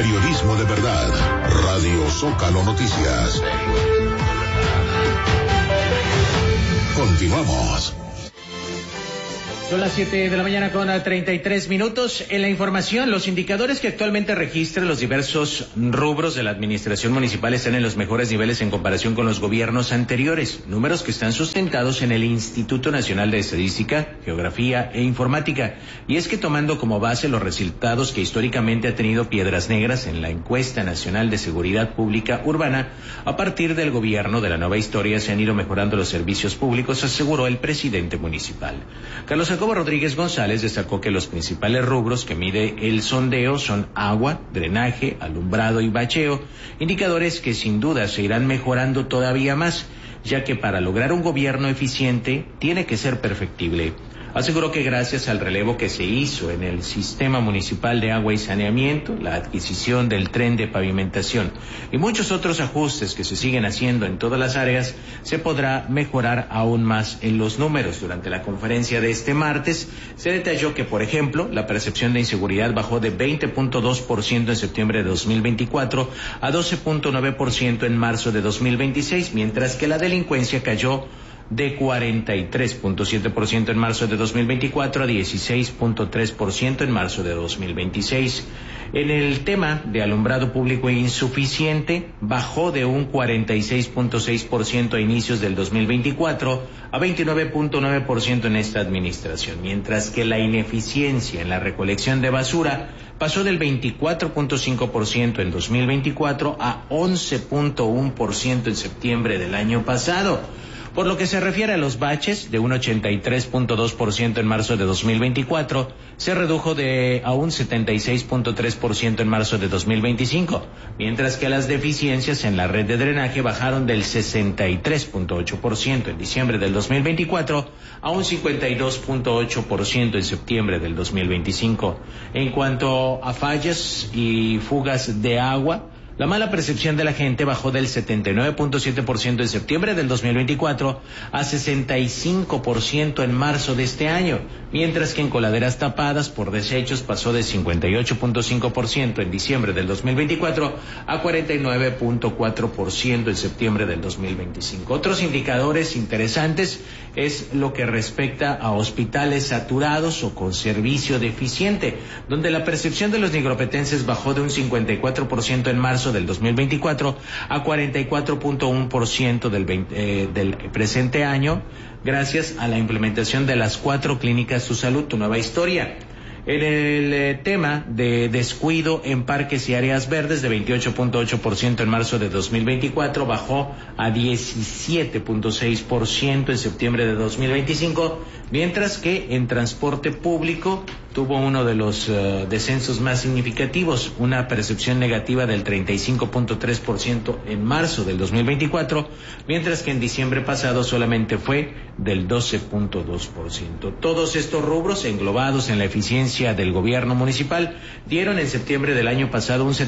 Periodismo de verdad. Radio Zócalo Noticias. Continuamos. Son las 7 de la mañana con 33 minutos. En la información, los indicadores que actualmente registran los diversos rubros de la administración municipal están en los mejores niveles en comparación con los gobiernos anteriores. Números que están sustentados en el Instituto Nacional de Estadística, Geografía e Informática. Y es que tomando como base los resultados que históricamente ha tenido Piedras Negras en la Encuesta Nacional de Seguridad Pública Urbana, a partir del gobierno de la nueva historia se han ido mejorando los servicios públicos, aseguró el presidente municipal. Carlos Jacobo Rodríguez González destacó que los principales rubros que mide el sondeo son agua, drenaje, alumbrado y bacheo, indicadores que sin duda se irán mejorando todavía más, ya que para lograr un gobierno eficiente tiene que ser perfectible. Aseguró que gracias al relevo que se hizo en el sistema municipal de agua y saneamiento, la adquisición del tren de pavimentación y muchos otros ajustes que se siguen haciendo en todas las áreas, se podrá mejorar aún más en los números. Durante la conferencia de este martes, se detalló que, por ejemplo, la percepción de inseguridad bajó de 20.2% en septiembre de 2024 a 12.9% en marzo de 2026, mientras que la delincuencia cayó de 43.7% en marzo de 2024 a 16.3% en marzo de 2026. En el tema de alumbrado público insuficiente, bajó de un 46.6% a inicios del 2024 a 29.9% en esta administración, mientras que la ineficiencia en la recolección de basura pasó del 24.5% en 2024 a 11.1% en septiembre del año pasado. Por lo que se refiere a los baches, de un 83.2% en marzo de 2024, se redujo a un 76.3% en marzo de 2025, mientras que las deficiencias en la red de drenaje bajaron del 63.8% en diciembre del 2024 a un 52.8% en septiembre del 2025. En cuanto a fallas y fugas de agua, la mala percepción de la gente bajó del 79.7% en septiembre del 2024 a 65% en marzo de este año, mientras que en coladeras tapadas por desechos pasó de 58.5% en diciembre del 2024 a 49.4% en septiembre del 2025. Otros indicadores interesantes es lo que respecta a hospitales saturados o con servicio deficiente, donde la percepción de los nigropetenses bajó de un 54% en marzo del 2024 a 44.1% del presente año, gracias a la implementación de las 4 clínicas Tu Salud, Tu Nueva Historia. En el tema de descuido en parques y áreas verdes, de 28.8% en marzo de 2024, bajó a 17.6% en septiembre de 2025, mientras que en transporte público tuvo uno de los descensos más significativos, una percepción negativa del 35.3% en marzo del 2024, mientras que en diciembre pasado solamente fue del 12.2%. Todos estos rubros, englobados en la eficiencia del gobierno municipal, dieron en septiembre del año pasado un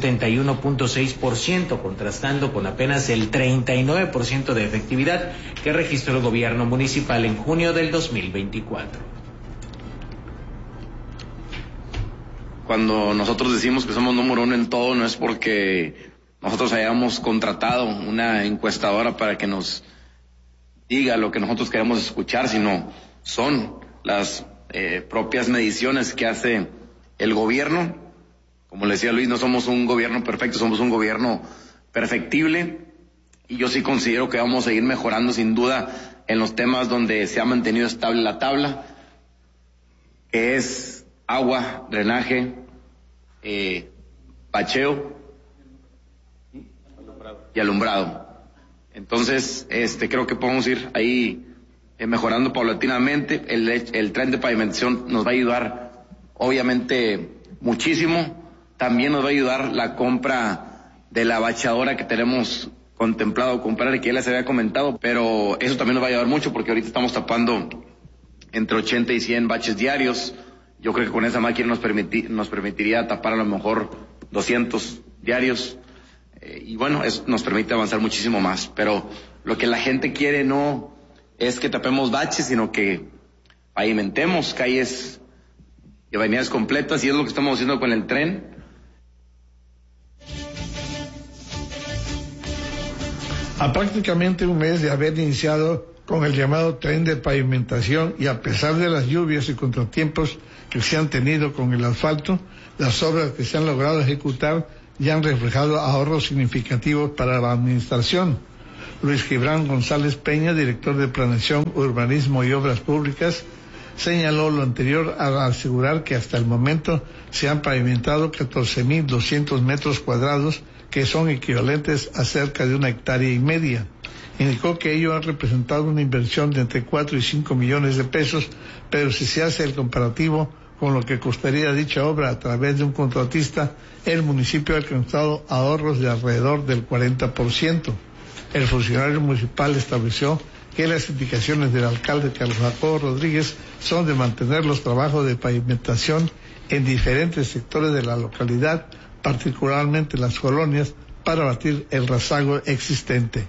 71.6%, contrastando con apenas el 39% de efectividad que registró el gobierno municipal en junio del 2024. Cuando nosotros decimos que somos número 1 en todo, no es porque nosotros hayamos contratado una encuestadora para que nos diga lo que nosotros queremos escuchar, sino son las propias mediciones que hace el gobierno. Como le decía Luis, no somos un gobierno perfecto, somos un gobierno perfectible, y yo sí considero que vamos a ir mejorando sin duda en los temas donde se ha mantenido estable la tabla, que es agua, drenaje, bacheo y alumbrado. Entonces, creo que podemos ir ahí mejorando paulatinamente. El tren de pavimentación nos va a ayudar, obviamente, muchísimo. También nos va a ayudar la compra de la bachadora que tenemos contemplado comprar y que ya les había comentado, pero eso también nos va a ayudar mucho porque ahorita estamos tapando entre 80 y 100 baches diarios. Yo creo que con esa máquina nos permitiría tapar a lo mejor 200 diarios, y bueno, eso nos permite avanzar muchísimo más. Pero lo que la gente quiere no es que tapemos baches, sino que pavimentemos calles y avenidas completas, y es lo que estamos haciendo con el tren. A prácticamente un mes de haber iniciado con el llamado tren de pavimentación y a pesar de las lluvias y contratiempos que se han tenido con el asfalto, las obras que se han logrado ejecutar ya han reflejado ahorros significativos para la administración. Luis Gibran González Peña, director de Planeación, Urbanismo y Obras Públicas, señaló lo anterior al asegurar que hasta el momento se han pavimentado 14.200 metros cuadrados, que son equivalentes a cerca de 1,5 hectáreas. Indicó que ello ha representado una inversión de entre 4 y 5 millones de pesos, pero si se hace el comparativo con lo que costaría dicha obra a través de un contratista, el municipio ha alcanzado ahorros de alrededor del 40%. El funcionario municipal estableció que las indicaciones del alcalde Carlos Jacobo Rodríguez son de mantener los trabajos de pavimentación en diferentes sectores de la localidad, particularmente las colonias, para abatir el rezago existente.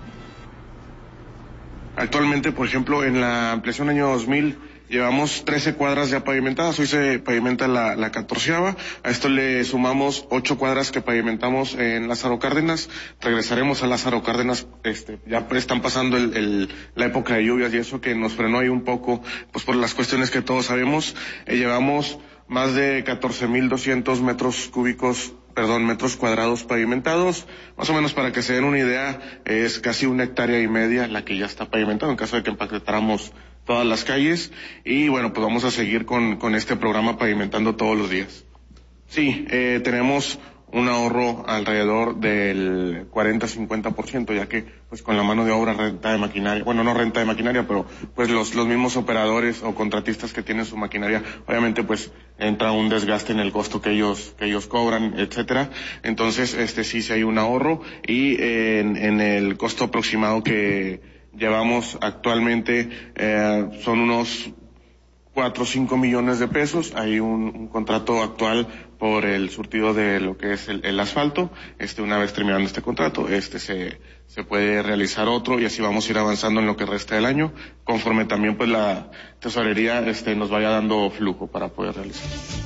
Actualmente, por ejemplo, en la ampliación año 2000, llevamos 13 cuadras ya pavimentadas. Hoy se pavimenta la 14ª. A esto le sumamos 8 cuadras que pavimentamos en Lázaro Cárdenas. Regresaremos a Lázaro Cárdenas. Ya están pasando la época de lluvias y eso que nos frenó ahí un poco, pues por las cuestiones que todos sabemos. Llevamos más de 14.200 metros cuadrados pavimentados. Más o menos, para que se den una idea, es casi 1,5 hectáreas la que ya está pavimentada, en caso de que empaquetáramos todas las calles. Y bueno, pues vamos a seguir con este programa pavimentando todos los días. Sí, tenemos un ahorro alrededor del 40-50%, ya que pues con la mano de obra, renta de maquinaria, bueno, no renta de maquinaria, pero pues los mismos operadores o contratistas que tienen su maquinaria, obviamente pues entra un desgaste en el costo que ellos cobran, etcétera. Entonces, sí hay un ahorro, y en el costo aproximado que llevamos actualmente son unos 4 o 5 millones de pesos. Hay un contrato actual por el surtido de lo que es el asfalto. Una vez terminando este contrato, se puede realizar otro, y así vamos a ir avanzando en lo que resta del año, conforme también pues la tesorería nos vaya dando flujo para poder realizar.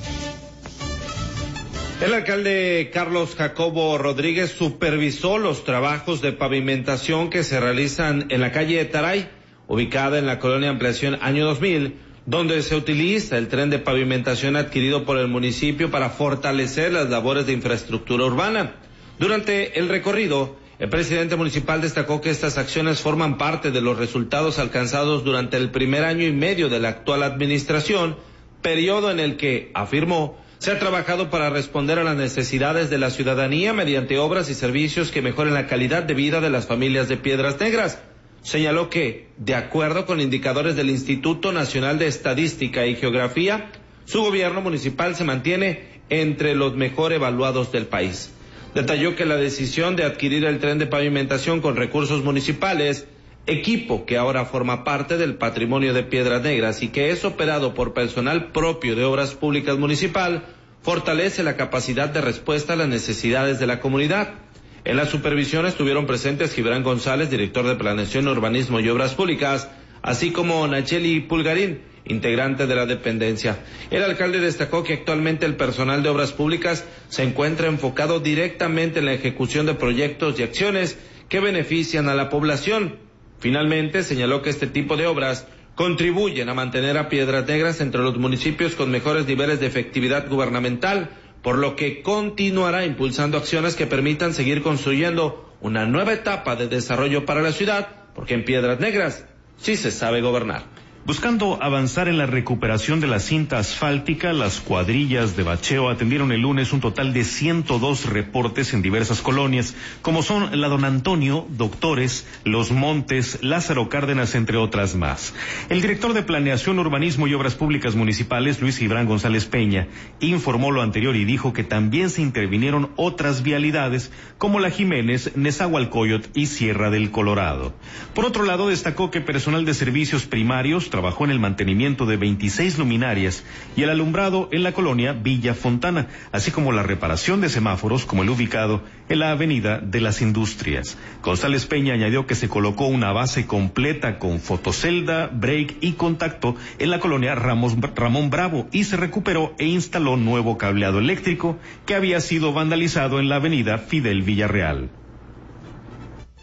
El alcalde Carlos Jacobo Rodríguez supervisó los trabajos de pavimentación que se realizan en la calle Taray, ubicada en la colonia Ampliación Año 2000, donde se utiliza el tren de pavimentación adquirido por el municipio para fortalecer las labores de infraestructura urbana. Durante el recorrido, el presidente municipal destacó que estas acciones forman parte de los resultados alcanzados durante el primer año y medio de la actual administración, periodo en el que, afirmó, se ha trabajado para responder a las necesidades de la ciudadanía mediante obras y servicios que mejoren la calidad de vida de las familias de Piedras Negras. Señaló que, de acuerdo con indicadores del Instituto Nacional de Estadística y Geografía, su gobierno municipal se mantiene entre los mejor evaluados del país. Detalló que la decisión de adquirir el tren de pavimentación con recursos municipales, equipo que ahora forma parte del patrimonio de Piedras Negras y que es operado por personal propio de Obras Públicas Municipal, fortalece la capacidad de respuesta a las necesidades de la comunidad. En la supervisión estuvieron presentes Gibran González, director de Planeación, Urbanismo y Obras Públicas, así como Nacheli Pulgarín, integrante de la dependencia. El alcalde destacó que actualmente el personal de Obras Públicas se encuentra enfocado directamente en la ejecución de proyectos y acciones que benefician a la población. Finalmente, señaló que este tipo de obras contribuyen a mantener a Piedras Negras entre los municipios con mejores niveles de efectividad gubernamental, por lo que continuará impulsando acciones que permitan seguir construyendo una nueva etapa de desarrollo para la ciudad, porque en Piedras Negras sí se sabe gobernar. Buscando avanzar en la recuperación de la cinta asfáltica, las cuadrillas de bacheo atendieron el lunes un total de 102 reportes en diversas colonias, como son la Don Antonio, Doctores, Los Montes, Lázaro Cárdenas, entre otras más. El director de Planeación, Urbanismo y Obras Públicas Municipales, Luis Gibran González Peña, informó lo anterior y dijo que también se intervinieron otras vialidades, como la Jiménez, Nezahualcóyotl y Sierra del Colorado. Por otro lado, destacó que personal de servicios primarios trabajó en el mantenimiento de 26 luminarias y el alumbrado en la colonia Villa Fontana, así como la reparación de semáforos como el ubicado en la Avenida de las Industrias. González Peña añadió que se colocó una base completa con fotocelda, break y contacto en la colonia Ramón Bravo y se recuperó e instaló nuevo cableado eléctrico que había sido vandalizado en la Avenida Fidel Villarreal.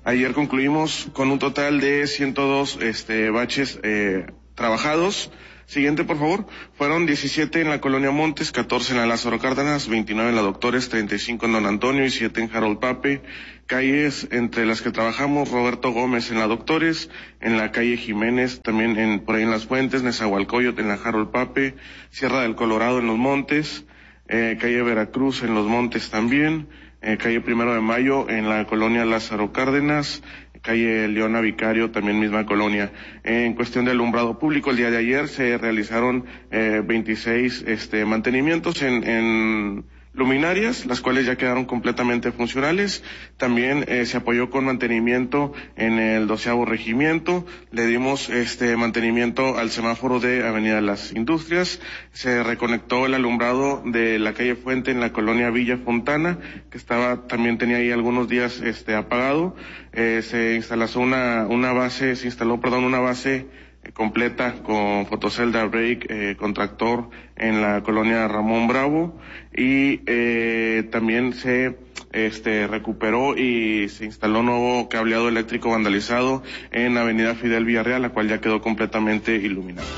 Ayer concluimos con un total de 102 baches trabajados. Siguiente, por favor. Fueron 17 en la Colonia Montes, 14 en la Lázaro Cárdenas, 29 en la Doctores, 35 en Don Antonio y 7 en Harold Pape. Calles entre las que trabajamos: Roberto Gómez en la Doctores, en la calle Jiménez, también por ahí en Las Fuentes, Nezahualcóyotl en la Harold Pape, Sierra del Colorado en Los Montes, calle Veracruz en Los Montes también, calle 1 de Mayo en la Colonia Lázaro Cárdenas, calle Leona Vicario, también misma colonia. En cuestión de alumbrado público, el día de ayer se realizaron 26 mantenimientos en luminarias, las cuales ya quedaron completamente funcionales. También se apoyó con mantenimiento en el 12º regimiento. Le dimos mantenimiento al semáforo de Avenida Las Industrias. Se reconectó el alumbrado de la calle Fuente en la colonia Villa Fontana, que tenía ahí algunos días apagado. Se instaló una base completa con fotocelda, break, con tractor en la colonia Ramón Bravo, y también se recuperó y se instaló nuevo cableado eléctrico vandalizado en Avenida Fidel Villarreal, la cual ya quedó completamente iluminada.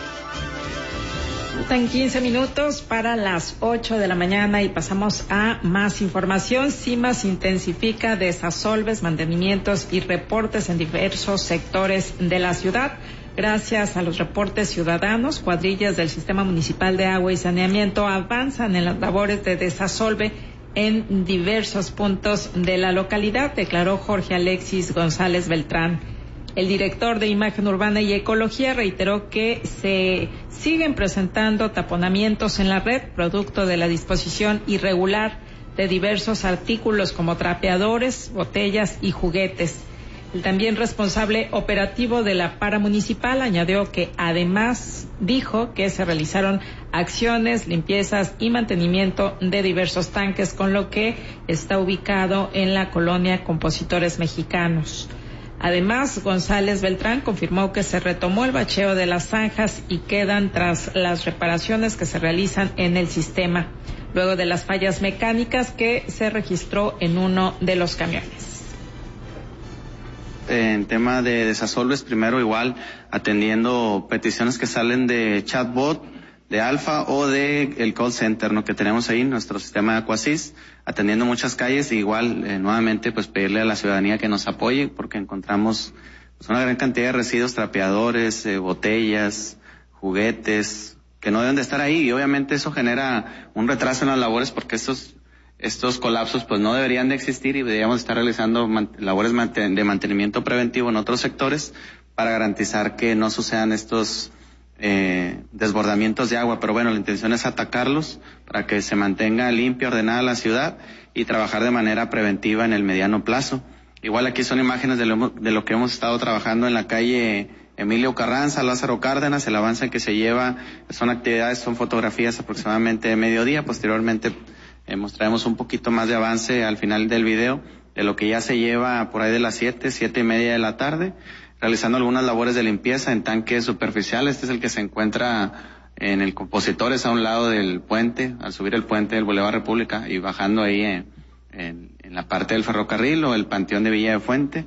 Faltan 15 minutos para las 8 de la mañana y pasamos a más información. CIMAS intensifica desasolves, mantenimientos y reportes en diversos sectores de la ciudad. Gracias a los reportes ciudadanos, cuadrillas del Sistema Municipal de Agua y Saneamiento avanzan en las labores de desasolve en diversos puntos de la localidad, declaró Jorge Alexis González Beltrán. El director de Imagen Urbana y Ecología reiteró que se siguen presentando taponamientos en la red, producto de la disposición irregular de diversos artículos como trapeadores, botellas y juguetes. El también responsable operativo de la paramunicipal añadió que además dijo que se realizaron acciones, limpiezas y mantenimiento de diversos tanques, con lo que está ubicado en la colonia Compositores Mexicanos. Además, González Beltrán confirmó que se retomó el bacheo de las zanjas y quedan tras las reparaciones que se realizan en el sistema, luego de las fallas mecánicas que se registró en uno de los camiones. En tema de desasolves, primero igual atendiendo peticiones que salen de chatbot, de Alfa o de el call center, ¿no?, que tenemos ahí, nuestro sistema de Aquasys, atendiendo muchas calles. Igual, nuevamente, pues pedirle a la ciudadanía que nos apoye, porque encontramos una gran cantidad de residuos, trapeadores, botellas, juguetes, que no deben de estar ahí, y obviamente eso genera un retraso en las labores, porque estos colapsos pues no deberían de existir y deberíamos estar realizando labores de mantenimiento preventivo en otros sectores para garantizar que no sucedan estos desbordamientos de agua. Pero bueno, la intención es atacarlos para que se mantenga limpia, ordenada la ciudad y trabajar de manera preventiva en el mediano plazo. Igual aquí son imágenes de lo que hemos estado trabajando en la calle Emilio Carranza, Lázaro Cárdenas. El avance que se lleva son fotografías aproximadamente de mediodía. Posteriormente mostraremos un poquito más de avance al final del video de lo que ya se lleva por ahí de las 7:30 de la tarde, realizando algunas labores de limpieza en tanques superficiales. Este es el que se encuentra en el Compositores, a un lado del puente, al subir el puente del Boulevard República y bajando ahí en la parte del ferrocarril o el Panteón de Villa de Fuente.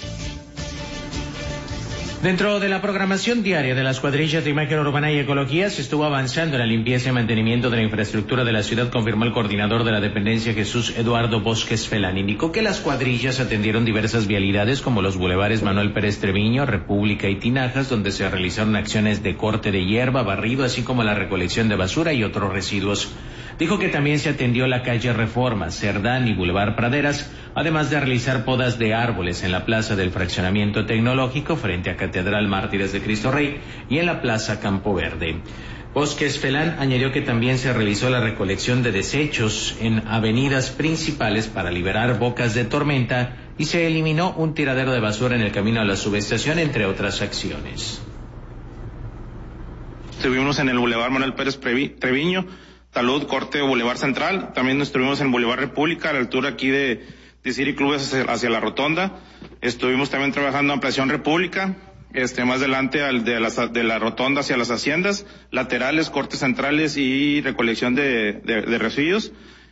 Dentro de la programación diaria de las cuadrillas de Imagen Urbana y Ecología se estuvo avanzando en la limpieza y mantenimiento de la infraestructura de la ciudad, confirmó el coordinador de la dependencia, Jesús Eduardo Bosques Felán. Indicó que las cuadrillas atendieron diversas vialidades como los bulevares Manuel Pérez Treviño, República y Tinajas, donde se realizaron acciones de corte de hierba, barrido, así como la recolección de basura y otros residuos. Dijo que también se atendió la calle Reforma, Cerdán y Boulevard Praderas, además de realizar podas de árboles en la plaza del Fraccionamiento Tecnológico frente a Catedral Mártires de Cristo Rey y en la plaza Campo Verde. Bosques Felán añadió que también se realizó la recolección de desechos en avenidas principales para liberar bocas de tormenta y se eliminó un tiradero de basura en el camino a la subestación, entre otras acciones. Estuvimos en el Boulevard Manuel Pérez Treviño, Talud, corte Boulevard Central. También estuvimos en Boulevard República, a la altura aquí de City Clubes hacia la rotonda. Estuvimos también trabajando en Ampliación República, más adelante de la rotonda hacia las haciendas, laterales, cortes centrales y recolección de residuos.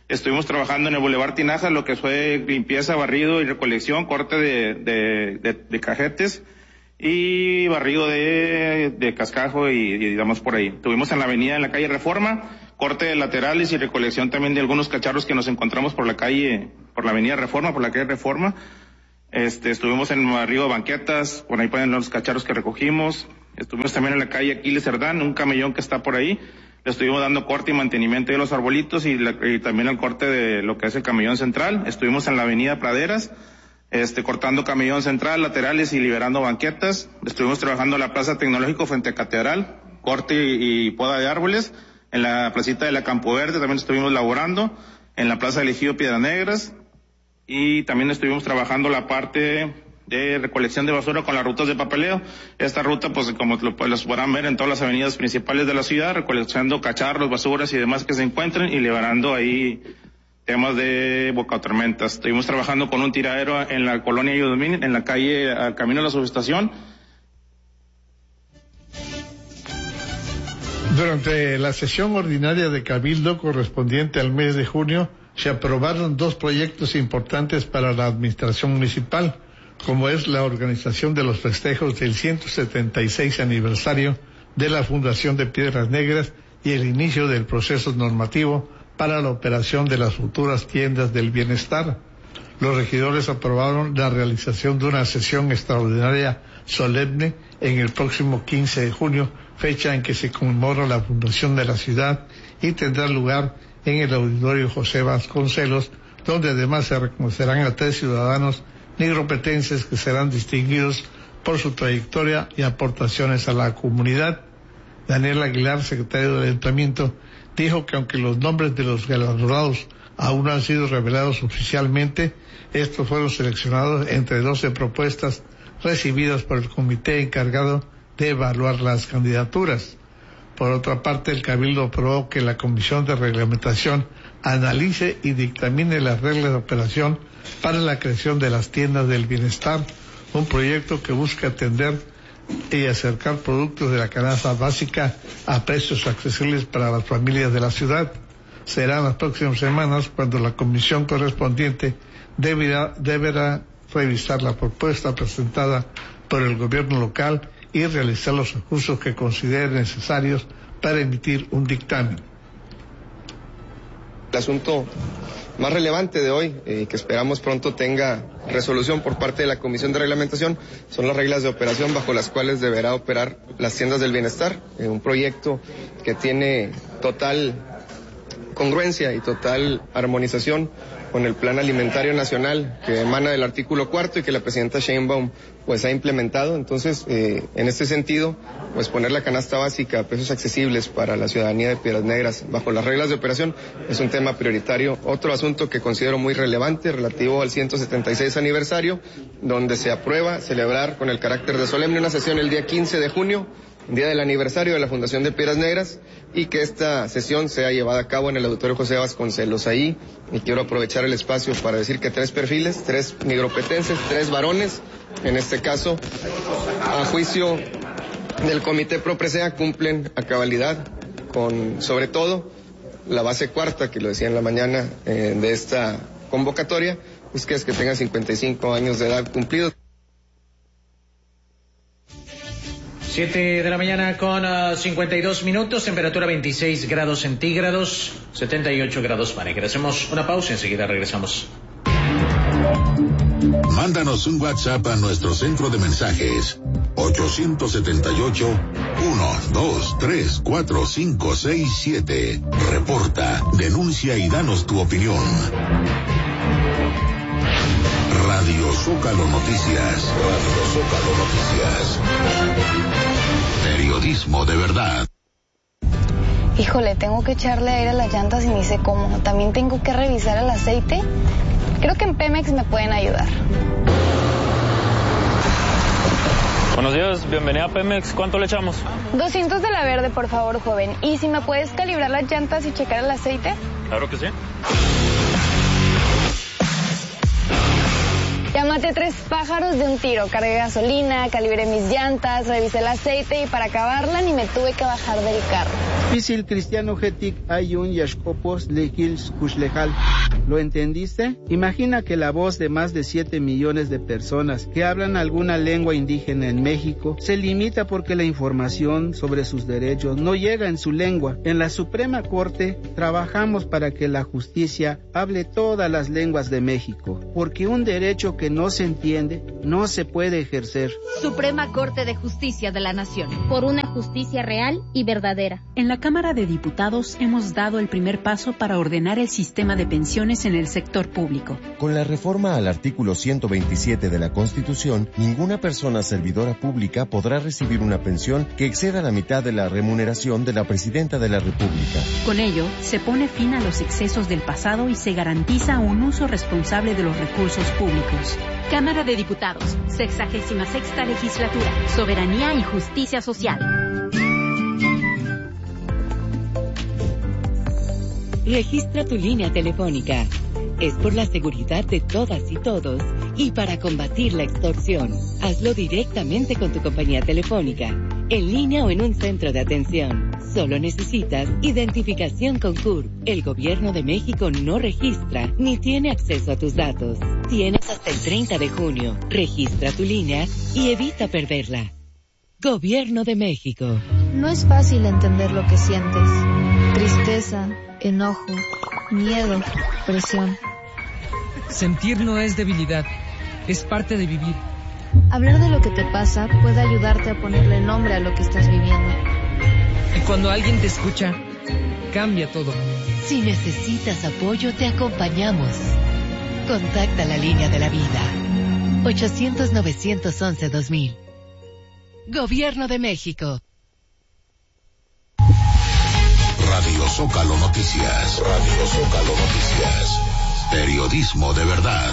Estuvimos trabajando en el Boulevard Tinaja, lo que fue limpieza, barrido y recolección, corte de cajetes y barrido de cascajo y digamos por ahí. Estuvimos en la avenida, en la calle Reforma, corte de laterales y recolección también de algunos cacharros que nos encontramos por la avenida Reforma, por la calle Reforma. Estuvimos en barrido de banquetas, por ahí pueden ver los cacharros que recogimos. Estuvimos también en la calle Aquiles Cerdán, un camellón que está por ahí. Le estuvimos dando corte y mantenimiento de los arbolitos y también el corte de lo que es el camellón central. Estuvimos en la avenida Praderas, cortando camellón central, laterales y liberando banquetas. Estuvimos trabajando en la Plaza Tecnológico frente a Catedral, corte y poda de árboles. En la placita de la Campo Verde también estuvimos laborando. En la Plaza del Ejido Piedras Negras. Y también estuvimos trabajando la parte de recolección de basura con las rutas de papeleo. Esta ruta, pues como los podrán ver en todas las avenidas principales de la ciudad, recolectando cacharros, basuras y demás que se encuentren y liberando ahí temas de bocatormentas. Estuvimos trabajando con un tiradero en la colonia Yudomín, en la calle al camino a la subestación. Durante la sesión ordinaria de Cabildo correspondiente al mes de junio, se aprobaron 2 proyectos importantes para la administración municipal, como es la organización de los festejos del 176 aniversario de la Fundación de Piedras Negras y el inicio del proceso normativo para la operación de las futuras tiendas del bienestar. Los regidores aprobaron la realización de una sesión extraordinaria solemne en el próximo 15 de junio, fecha en que se conmemora la fundación de la ciudad, y tendrá lugar en el Auditorio José Vasconcelos, donde además se reconocerán a 3 ciudadanos nigropetenses que serán distinguidos por su trayectoria y aportaciones a la comunidad. Daniel Aguilar, secretario del Ayuntamiento, dijo que aunque los nombres de los galardonados aún no han sido revelados oficialmente, estos fueron seleccionados entre 12 propuestas recibidas por el comité encargado de evaluar las candidaturas. Por otra parte, el Cabildo aprobó que la Comisión de Reglamentación analice y dictamine las reglas de operación para la creación de las tiendas del bienestar, un proyecto que busca atender y acercar productos de la canasta básica a precios accesibles para las familias de la ciudad. Será en las próximas semanas cuando la comisión correspondiente deberá revisar la propuesta presentada por el gobierno local y realizar los recursos que considere necesarios para emitir un dictamen. El asunto más relevante de hoy, que esperamos pronto tenga resolución por parte de la Comisión de Reglamentación, son las reglas de operación bajo las cuales deberá operar las tiendas del bienestar, un proyecto que tiene total congruencia y total armonización con el Plan Alimentario Nacional que emana del artículo 4 y que la presidenta Sheinbaum pues ha implementado. Entonces, en este sentido, pues poner la canasta básica a precios accesibles para la ciudadanía de Piedras Negras bajo las reglas de operación es un tema prioritario. Otro asunto que considero muy relevante relativo al 176 aniversario, donde se aprueba celebrar con el carácter de solemne una sesión el día 15 de junio, día del aniversario de la Fundación de Piedras Negras, y que esta sesión sea llevada a cabo en el Auditorio José Vasconcelos. Ahí, y quiero aprovechar el espacio para decir que 3 perfiles, 3 nigropetenses, 3 varones, en este caso, a juicio del Comité Pro Presea, cumplen a cabalidad con, sobre todo, la base cuarta, que lo decía en la mañana de esta convocatoria, pues que es que tengan 55 años de edad cumplidos. 7 de la mañana con 52 minutos, temperatura 26 grados centígrados, 78 grados Fahrenheit. Hacemos una pausa, enseguida regresamos. Mándanos un WhatsApp a nuestro centro de mensajes 878-123-4567. Reporta, denuncia y danos tu opinión. Radio Zócalo Noticias. Radio Zócalo Noticias. Periodismo de verdad. Híjole, tengo que echarle aire a las llantas y ni sé cómo. También tengo que revisar el aceite. Creo que en Pemex me pueden ayudar. Buenos días, bienvenida a Pemex. ¿Cuánto le echamos? 200 de la verde, por favor, joven. ¿Y si me puedes calibrar las llantas y checar el aceite? Claro que sí. Ya maté 3 pájaros de un tiro. Cargué gasolina, calibré mis llantas, revisé el aceite y para acabarla ni me tuve que bajar del carro. Pisil cristiano getic ayun yashkopos lejils kushlejal. ¿Lo entendiste? Imagina que la voz de más de 7 millones de personas que hablan alguna lengua indígena en México se limita porque la información sobre sus derechos no llega en su lengua. En la Suprema Corte trabajamos para que la justicia hable todas las lenguas de México, porque un derecho que no se entiende no se puede ejercer. Suprema Corte de Justicia de la Nación. Por una justicia real y verdadera. En la Cámara de Diputados hemos dado el primer paso para ordenar el sistema de pensiones en el sector público. Con la reforma al artículo 127 de la Constitución, ninguna persona servidora pública podrá recibir una pensión que exceda la mitad de la remuneración de la Presidenta de la República. Con ello, se pone fin a los excesos del pasado y se garantiza un uso responsable de los recursos públicos. Cámara de Diputados, 66ª Legislatura, Soberanía y Justicia Social. Registra tu línea telefónica. Es por la seguridad de todas y todos y para combatir la extorsión. Hazlo directamente con tu compañía telefónica, en línea o en un centro de atención. Solo necesitas identificación con CURP. El Gobierno de México no registra ni tiene acceso a tus datos. Tienes hasta el 30 de junio. Registra tu línea y evita perderla. Gobierno de México. No es fácil entender lo que sientes. Tristeza, enojo, miedo, presión. Sentir no es debilidad, es parte de vivir. Hablar de lo que te pasa puede ayudarte a ponerle nombre a lo que estás viviendo. Y cuando alguien te escucha, cambia todo. Si necesitas apoyo, te acompañamos. Contacta la línea de la vida. 800-911-2000. Gobierno de México. Radio Zócalo Noticias. Radio Zócalo Noticias. Periodismo de verdad.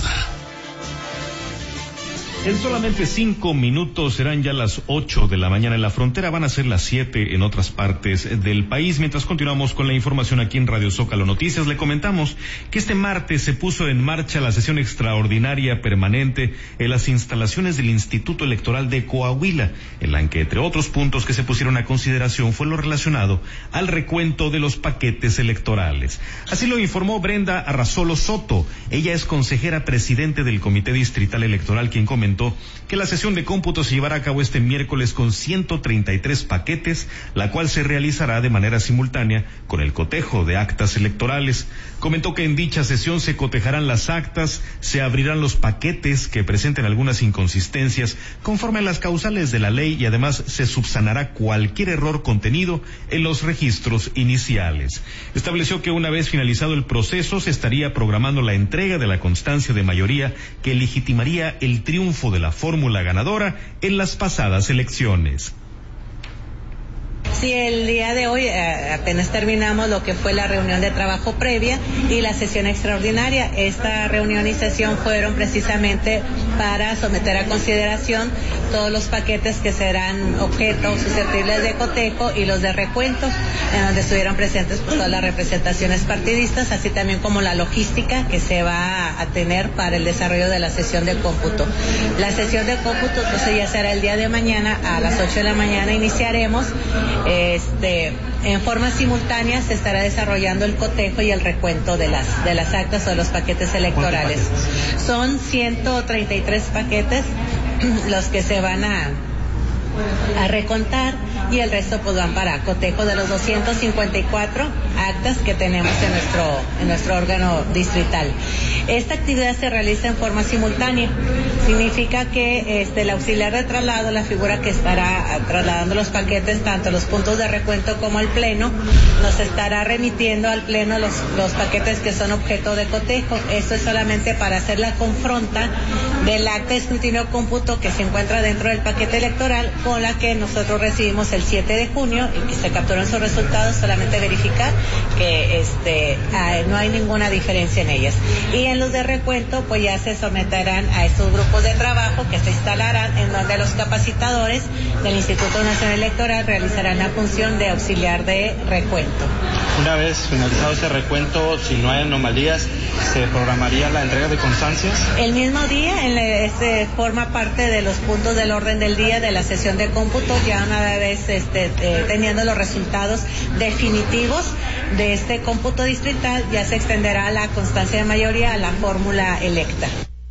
En solamente 5 minutos serán ya las 8 de la mañana en la frontera, van a ser las 7 en otras partes del país. Mientras continuamos con la información aquí en Radio Zócalo Noticias, le comentamos que este martes se puso en marcha la sesión extraordinaria permanente en las instalaciones del Instituto Electoral de Coahuila, en la que, entre otros puntos que se pusieron a consideración, fue lo relacionado al recuento de los paquetes electorales. Así lo informó Brenda Arrazolo Soto. Ella es consejera presidente del Comité Distrital Electoral, quien comentó que la sesión de cómputo se llevará a cabo este miércoles con 133 paquetes, la cual se realizará de manera simultánea con el cotejo de actas electorales. Comentó que en dicha sesión se cotejarán las actas, se abrirán los paquetes que presenten algunas inconsistencias conforme a las causales de la ley y además se subsanará cualquier error contenido en los registros iniciales. Estableció que una vez finalizado el proceso se estaría programando la entrega de la constancia de mayoría que legitimaría el triunfo de la fórmula ganadora en las pasadas elecciones. Sí, el día de hoy apenas terminamos lo que fue la reunión de trabajo previa y la sesión extraordinaria. Esta reunión y sesión fueron precisamente para someter a consideración todos los paquetes que serán objeto susceptibles de cotejo y los de recuento, en donde estuvieron presentes pues, todas las representaciones partidistas, así también como la logística que se va a tener para el desarrollo de la sesión de cómputo. La sesión de cómputo entonces ya será el día de mañana, a las 8 de la mañana iniciaremos. En forma simultánea se estará desarrollando el cotejo y el recuento de las actas o de los paquetes electorales. Son 133 paquetes los que se van a recontar y el resto pues van para cotejo de los 254 actas que tenemos en nuestro órgano distrital. Esta actividad se realiza en forma simultánea. Significa que el auxiliar de traslado, la figura que estará trasladando los paquetes, tanto los puntos de recuento como el pleno, nos estará remitiendo al pleno los paquetes que son objeto de cotejo. Esto es solamente para hacer la confronta del acta de escrutinio cómputo que se encuentra dentro del paquete electoral con la que nosotros recibimos el 7 de junio y que se capturan sus resultados, solamente verificar que no hay ninguna diferencia en ellas. Y en los de recuento pues ya se someterán a estos grupos de trabajo que se instalarán, en donde los capacitadores del Instituto Nacional Electoral realizarán la función de auxiliar de recuento. Una vez finalizado este recuento, si no hay anomalías, ¿se programaría la entrega de constancias? El mismo día, forma parte de los puntos del orden del día de la sesión de cómputo, ya una vez teniendo los resultados definitivos de este cómputo distrital, ya se extenderá la constancia de mayoría a la fórmula electa.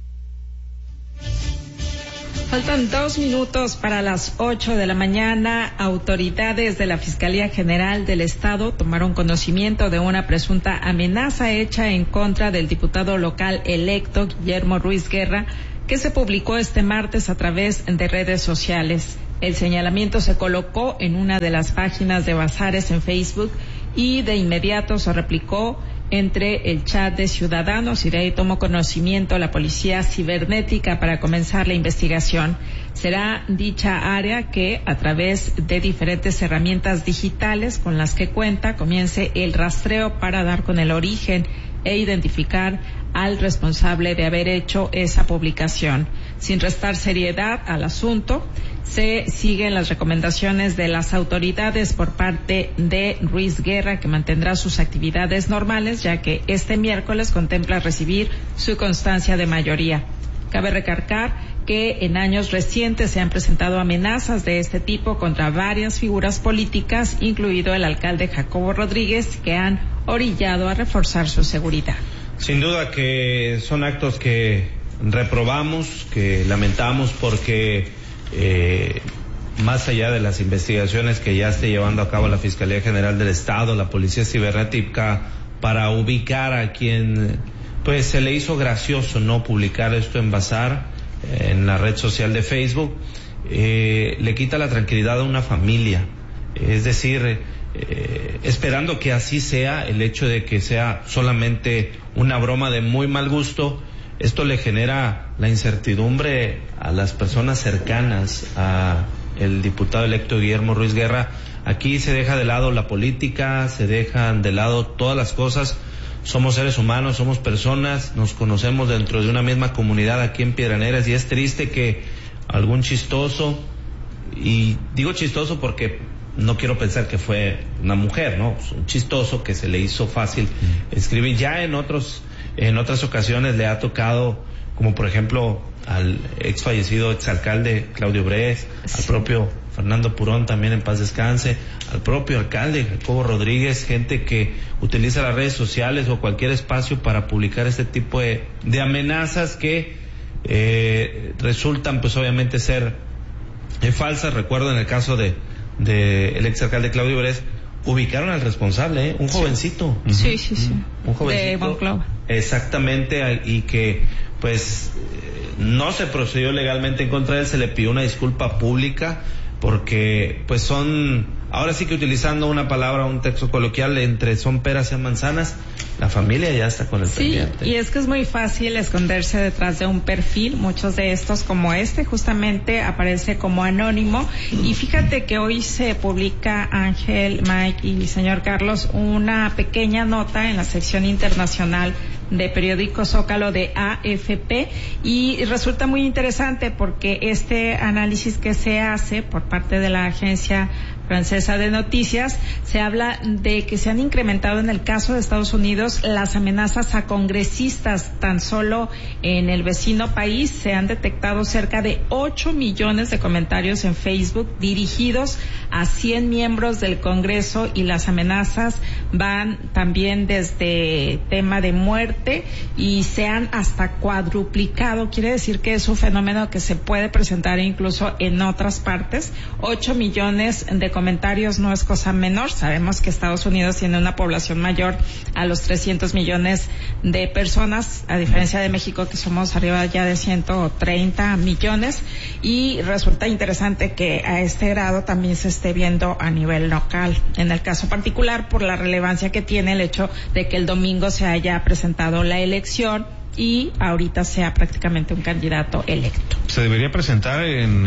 Faltan 2 minutos para las 8 de la mañana. Autoridades de la Fiscalía General del Estado tomaron conocimiento de una presunta amenaza hecha en contra del diputado local electo Guillermo Ruiz Guerra, que se publicó este martes a través de redes sociales. El señalamiento se colocó en una de las páginas de Bazares en Facebook y de inmediato se replicó entre el chat de ciudadanos y de ahí tomó conocimiento la Policía Cibernética para comenzar la investigación. Será dicha área que, a través de diferentes herramientas digitales con las que cuenta, comience el rastreo para dar con el origen e identificar al responsable de haber hecho esa publicación. Sin restar seriedad al asunto, se siguen las recomendaciones de las autoridades por parte de Ruiz Guerra, que mantendrá sus actividades normales, ya que este miércoles contempla recibir su constancia de mayoría. Cabe recalcar que en años recientes se han presentado amenazas de este tipo contra varias figuras políticas, incluido el alcalde Jacobo Rodríguez, que han orillado a reforzar su seguridad. Sin duda que son actos que reprobamos, que lamentamos, porque más allá de las investigaciones que ya esté llevando a cabo la Fiscalía General del Estado, la Policía Cibernética, para ubicar a quien pues se le hizo gracioso no publicar esto en Bazar, en la red social de Facebook, le quita la tranquilidad a una familia. Es decir, esperando que así sea, el hecho de que sea solamente una broma de muy mal gusto, esto le genera la incertidumbre a las personas cercanas a el diputado electo Guillermo Ruiz Guerra. Aquí se deja de lado la política, se dejan de lado todas las cosas. Somos seres humanos, somos personas, nos conocemos dentro de una misma comunidad aquí en Piedras Negras, y es triste que algún chistoso, y digo chistoso porque no quiero pensar que fue una mujer, ¿no? Un chistoso que se le hizo fácil escribir. Ya en otras ocasiones le ha tocado, como por ejemplo al ex fallecido exalcalde Claudio Bres, al propio Fernando Purón, también en paz descanse, al propio alcalde Jacobo Rodríguez, gente que utiliza las redes sociales o cualquier espacio para publicar este tipo de amenazas que resultan pues obviamente ser falsas. Recuerdo en el caso de el exalcalde Claudio Bres, ubicaron al responsable, un jovencito. Sí. Un jovencito. De Monclova. Exactamente, y que pues no se procedió legalmente en contra de él, se le pidió una disculpa pública, porque pues son, ahora sí que utilizando una palabra, un texto coloquial, entre son peras y manzanas, la familia ya está con el pendiente. Sí, y es que es muy fácil esconderse detrás de un perfil. Muchos de estos, como este, justamente aparece como anónimo. Y fíjate que hoy se publica, Ángel, Mike y señor Carlos, una pequeña nota en la sección internacional de periódico Zócalo de AFP, y resulta muy interesante porque este análisis que se hace por parte de la agencia francesa de noticias, se habla de que se han incrementado en el caso de Estados Unidos las amenazas a congresistas. Tan solo en el vecino país se han detectado cerca de 8 millones de comentarios en Facebook dirigidos a 100 miembros del Congreso, y las amenazas van también desde tema de muerte y se han hasta cuadruplicado. Quiere decir que es un fenómeno que se puede presentar incluso en otras partes. 8 millones de comentarios no es cosa menor. Sabemos que Estados Unidos tiene una población mayor a los 300 millones de personas, a diferencia de México, que somos arriba ya de 130 millones, y resulta interesante que a este grado también se esté viendo a nivel local. En el caso particular, por la relevancia que tiene el hecho de que el domingo se haya presentado la elección y ahorita sea prácticamente un candidato electo. Se debería presentar en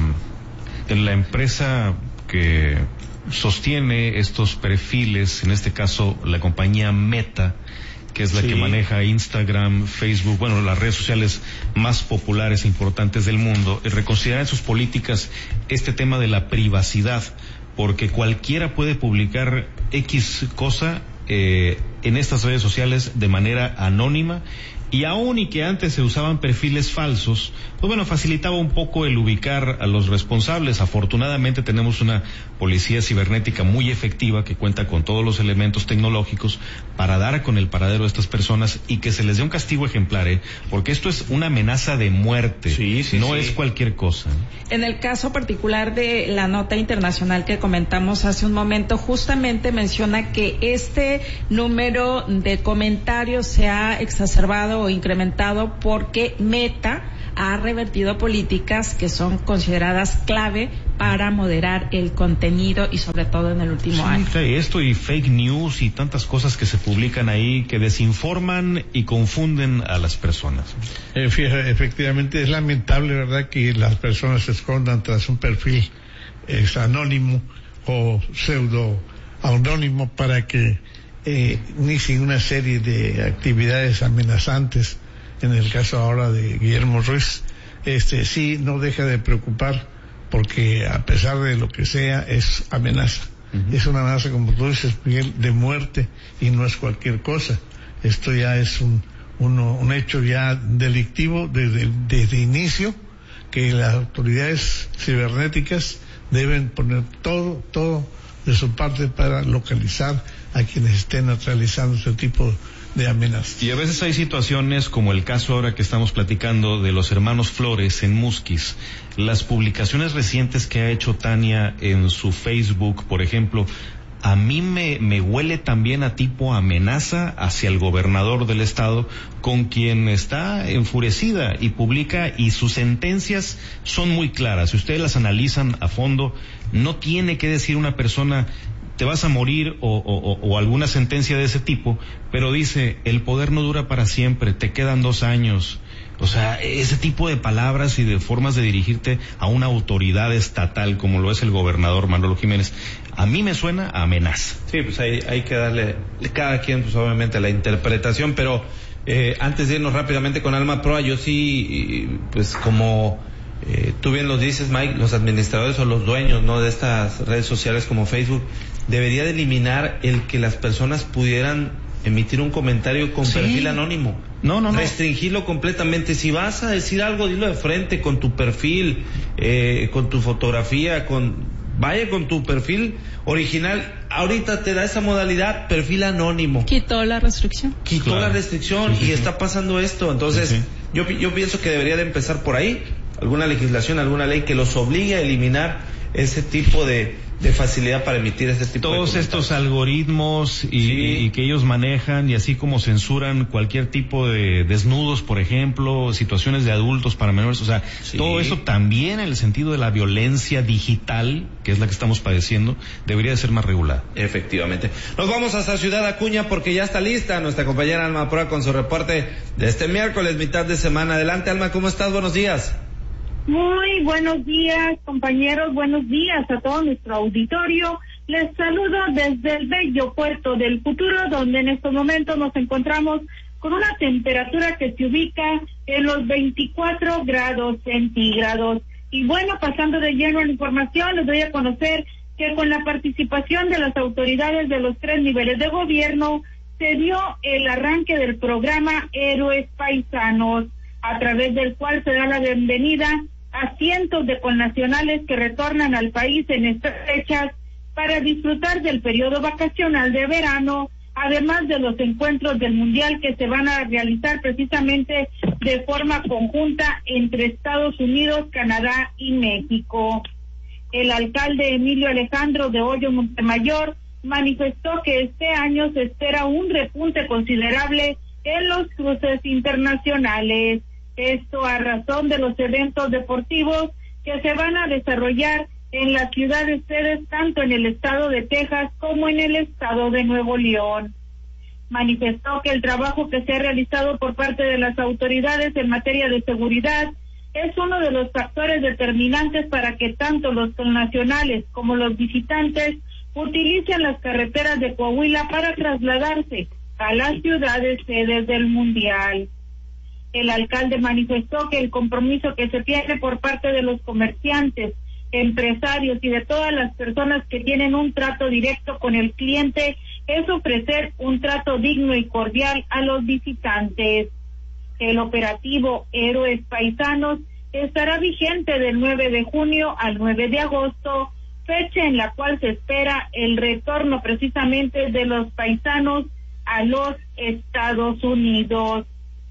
la empresa que sostiene estos perfiles, en este caso la compañía Meta, que es la que maneja Instagram, Facebook, bueno, las redes sociales más populares e importantes del mundo, y reconsiderar en sus políticas este tema de la privacidad, porque cualquiera puede publicar X cosa en estas redes sociales de manera anónima, y aún y que antes se usaban perfiles falsos, pues bueno, facilitaba un poco el ubicar a los responsables. Afortunadamente tenemos una policía cibernética muy efectiva que cuenta con todos los elementos tecnológicos para dar con el paradero de estas personas y que se les dé un castigo ejemplar, porque esto es una amenaza de muerte, no es cualquier cosa. En el caso particular de la nota internacional que comentamos hace un momento, justamente menciona que este número de comentarios se ha exacerbado o incrementado porque Meta ha revertido políticas que son consideradas clave para moderar el contenido y sobre todo en el último año. Esto y fake news y tantas cosas que se publican ahí que desinforman y confunden a las personas. Efectivamente es lamentable, ¿verdad?, que las personas se escondan tras un perfil anónimo o pseudo anónimo para que inicien una serie de actividades amenazantes. En el caso ahora de Guillermo Ruiz, sí no deja de preocupar, porque a pesar de lo que sea, es amenaza. Es una amenaza, como tú dices, Miguel, de muerte, y no es cualquier cosa. Esto ya es un hecho ya delictivo desde inicio, que las autoridades cibernéticas deben poner todo de su parte para localizar a quienes estén realizando este tipo de amenazas. Y a veces hay situaciones como el caso ahora que estamos platicando de los hermanos Flores en Musquis. Las publicaciones recientes que ha hecho Tania en su Facebook, por ejemplo, a mí me huele también a tipo amenaza hacia el gobernador del estado, con quien está enfurecida y publica, y sus sentencias son muy claras. Si ustedes las analizan a fondo, no tiene que decir una persona te vas a morir o alguna sentencia de ese tipo, pero dice, el poder no dura para siempre, te quedan 2 años. O sea, ese tipo de palabras y de formas de dirigirte a una autoridad estatal como lo es el gobernador Manolo Jiménez, a mí me suena a amenaza. Sí, pues hay que darle cada quien, pues obviamente, la interpretación, pero antes de irnos rápidamente con Alma Proa, yo sí, pues como tú bien lo dices, Mike, los administradores o los dueños, ¿no?, de estas redes sociales como Facebook, debería de eliminar el que las personas pudieran emitir un comentario con perfil anónimo. No. Restringirlo completamente. Si vas a decir algo, dilo de frente, con tu perfil, con tu fotografía, vaya con tu perfil original. Ahorita te da esa modalidad, perfil anónimo. Quitó la restricción. La restricción, y está pasando esto. Entonces, yo pienso que debería de empezar por ahí, alguna legislación, alguna ley que los obligue a eliminar ese tipo de facilidad para emitir este tipo todos de estos algoritmos y que ellos manejan, y así como censuran cualquier tipo de desnudos, por ejemplo, situaciones de adultos para menores, o sea, todo eso también en el sentido de la violencia digital, que es la que estamos padeciendo, debería de ser más regulada. Efectivamente. Nos vamos hasta Ciudad Acuña porque ya está lista nuestra compañera Alma Proa con su reporte de este miércoles, mitad de semana. Adelante, Alma, ¿cómo estás? Buenos días. Muy buenos días, compañeros, buenos días a todo nuestro auditorio. Les saludo desde el bello puerto del Futuro, donde en estos momentos nos encontramos con una temperatura que se ubica en los 24 grados centígrados. Y bueno, pasando de lleno a la información, les doy a conocer que con la participación de las autoridades de los 3 niveles de gobierno, se dio el arranque del programa Héroes Paisanos, a través del cual se da la bienvenida a cientos de connacionales que retornan al país en estas fechas para disfrutar del periodo vacacional de verano, además de los encuentros del Mundial que se van a realizar precisamente de forma conjunta entre Estados Unidos, Canadá y México. El alcalde Emilio Alejandro de Hoyo Montemayor manifestó que este año se espera un repunte considerable en los cruces internacionales. Esto a razón de los eventos deportivos que se van a desarrollar en las ciudades sedes tanto en el estado de Texas como en el estado de Nuevo León. Manifestó que el trabajo que se ha realizado por parte de las autoridades en materia de seguridad es uno de los factores determinantes para que tanto los connacionales como los visitantes utilicen las carreteras de Coahuila para trasladarse a las ciudades sedes del Mundial. El alcalde manifestó que el compromiso que se tiene por parte de los comerciantes, empresarios y de todas las personas que tienen un trato directo con el cliente es ofrecer un trato digno y cordial a los visitantes. El operativo Héroes Paisanos estará vigente del 9 de junio al 9 de agosto, fecha en la cual se espera el retorno precisamente de los paisanos a los Estados Unidos.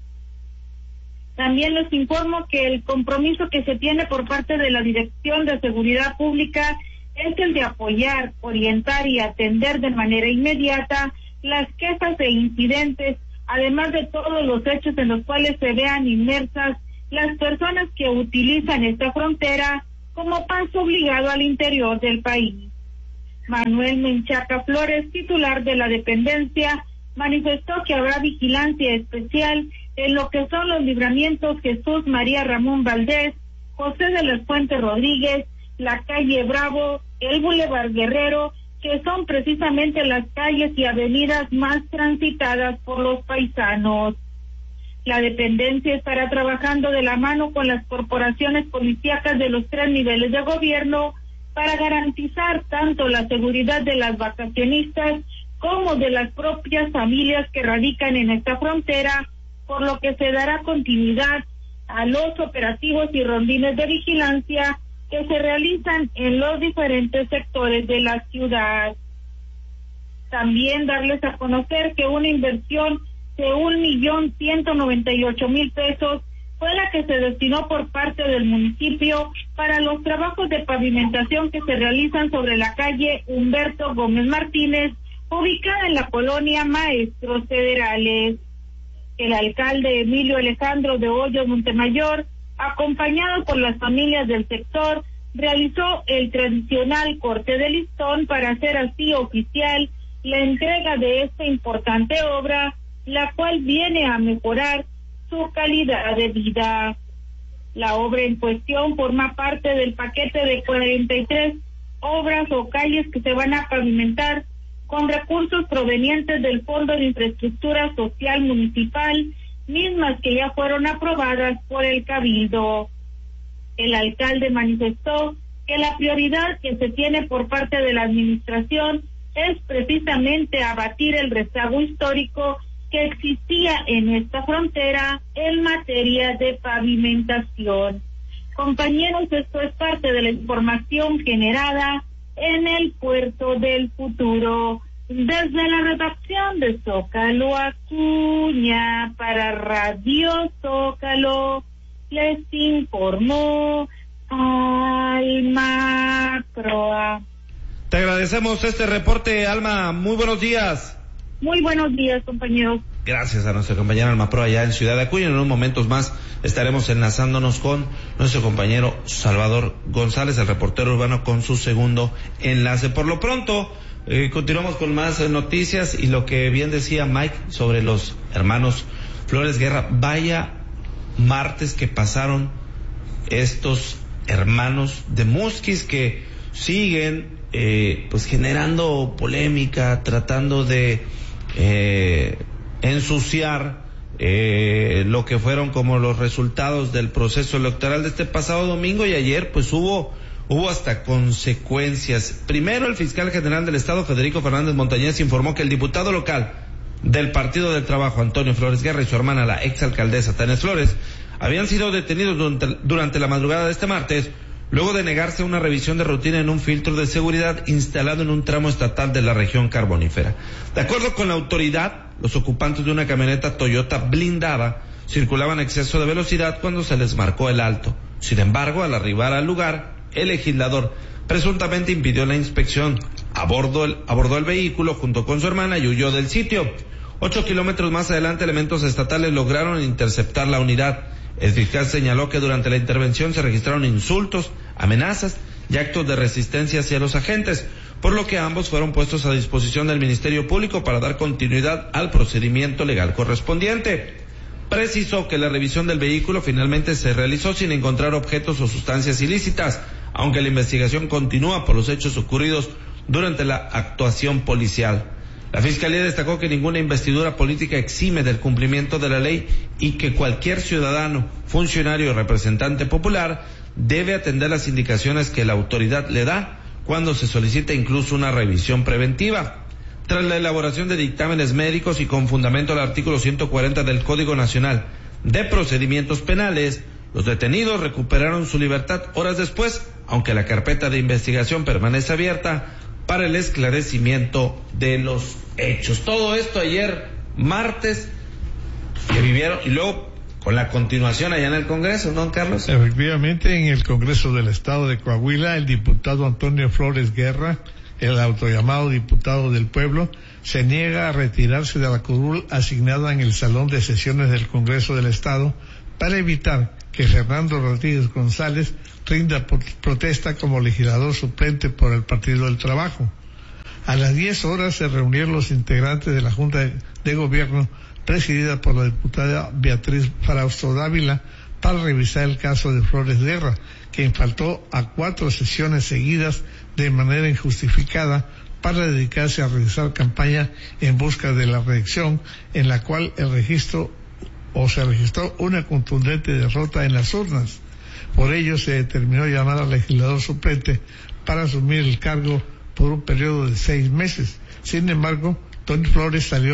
También les informo que el compromiso que se tiene por parte de la Dirección de Seguridad Pública es el de apoyar, orientar y atender de manera inmediata las quejas e incidentes, además de todos los hechos en los cuales se vean inmersas las personas que utilizan esta frontera como paso obligado al interior del país. Manuel Menchaca Flores, titular de la dependencia, manifestó que habrá vigilancia especial en lo que son los libramientos Jesús María Ramón Valdés, José de las Fuentes Rodríguez, la calle Bravo, el Boulevard Guerrero, que son precisamente las calles y avenidas más transitadas por los paisanos. La dependencia estará trabajando de la mano con las corporaciones policíacas de los 3 niveles de gobierno para garantizar tanto la seguridad de las vacacionistas como de las propias familias que radican en esta frontera, por lo que se dará continuidad a los operativos y rondines de vigilancia que se realizan en los diferentes sectores de la ciudad. También darles a conocer que una inversión de 1.198.000 pesos fue la que se destinó por parte del municipio para los trabajos de pavimentación que se realizan sobre la calle Humberto Gómez Martínez, ubicada en la colonia Maestros Federales. El alcalde Emilio Alejandro de Hoyos Montemayor, acompañado por las familias del sector, realizó el tradicional corte de listón para hacer así oficial la entrega de esta importante obra, la cual viene a mejorar su calidad de vida. La obra en cuestión forma parte del paquete de 43 obras o calles que se van a pavimentar con recursos provenientes del Fondo de Infraestructura Social Municipal, mismas que ya fueron aprobadas por el Cabildo. El alcalde manifestó que la prioridad que se tiene por parte de la administración es precisamente abatir el rezago histórico que existía en esta frontera en materia de pavimentación. Compañeros, esto es parte de la información generada en el Puerto del Futuro. Desde la redacción de Zócalo Acuña para Radio Zócalo, les informó Alma Croa. Te agradecemos este reporte, Alma. Muy buenos días. Muy buenos días, compañeros. Gracias a nuestra compañera Alma Pro allá en Ciudad de Acuña. En unos momentos más estaremos enlazándonos con nuestro compañero Salvador González, el reportero urbano, con su segundo enlace. Por lo pronto, continuamos con más noticias y lo que bien decía Mike sobre los hermanos Flores Guerra. Vaya martes que pasaron estos hermanos de Musquis que siguen pues generando polémica, tratando de ensuciar lo que fueron como los resultados del proceso electoral de este pasado domingo, y ayer pues hubo hasta consecuencias. Primero, el fiscal general del estado, Federico Fernández Montañez, informó que el diputado local del Partido del Trabajo, Antonio Flores Guerra, y su hermana, la exalcaldesa Tania Flores, habían sido detenidos durante la madrugada de este martes, luego de negarse a una revisión de rutina en un filtro de seguridad instalado en un tramo estatal de la región carbonífera. De acuerdo con la autoridad, los ocupantes de una camioneta Toyota blindada circulaban a exceso de velocidad cuando se les marcó el alto. Sin embargo, al arribar al lugar, el legislador presuntamente impidió la inspección, abordó el vehículo junto con su hermana y huyó del sitio. 8 kilómetros más adelante, elementos estatales lograron interceptar la unidad. El fiscal señaló que durante la intervención se registraron insultos, amenazas y actos de resistencia hacia los agentes, por lo que ambos fueron puestos a disposición del Ministerio Público para dar continuidad al procedimiento legal correspondiente. Precisó que la revisión del vehículo finalmente se realizó sin encontrar objetos o sustancias ilícitas, aunque la investigación continúa por los hechos ocurridos durante la actuación policial. La Fiscalía destacó que ninguna investidura política exime del cumplimiento de la ley y que cualquier ciudadano, funcionario o representante popular debe atender las indicaciones que la autoridad le da cuando se solicita incluso una revisión preventiva. tras la elaboración de dictámenes médicos y con fundamento al artículo 140 del Código Nacional de Procedimientos Penales, los detenidos recuperaron su libertad horas después, aunque la carpeta de investigación permanece abierta para el esclarecimiento de los hechos. Todo esto ayer, martes, que vivieron, y luego con la continuación allá en el Congreso, ¿no, Carlos? Efectivamente, en el Congreso del Estado de Coahuila, el diputado Antonio Flores Guerra, el autollamado diputado del pueblo, se niega a retirarse de la curul asignada en el Salón de Sesiones del Congreso del Estado para evitar que Fernando Rodríguez González rinda protesta como legislador suplente por el Partido del Trabajo. A las 10 horas se reunieron los integrantes de la Junta de Gobierno presidida por la diputada Beatriz Frausto Dávila para revisar el caso de Flores Guerra, quien faltó a 4 sesiones seguidas de manera injustificada para dedicarse a realizar campaña en busca de la reelección, en la cual se registró una contundente derrota en las urnas. Por ello se determinó llamar al legislador suplente para asumir el cargo por un periodo de 6 meses. Sin embargo, Tony Flores salió